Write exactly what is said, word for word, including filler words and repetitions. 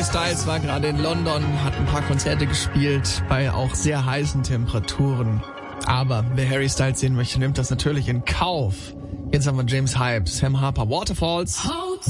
Styles war gerade in London, hat ein paar Konzerte gespielt bei auch sehr heißen Temperaturen. Aber wer Harry Styles sehen möchte, nimmt das natürlich in Kauf. Jetzt haben wir James Hype, Sam Harper, Waterfalls.